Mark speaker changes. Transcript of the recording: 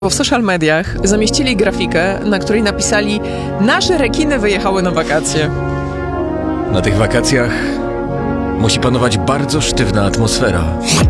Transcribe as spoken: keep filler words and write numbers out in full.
Speaker 1: Bo w social mediach zamieścili grafikę, na której napisali: nasze rekiny wyjechały na wakacje.
Speaker 2: Na tych wakacjach musi panować bardzo sztywna atmosfera.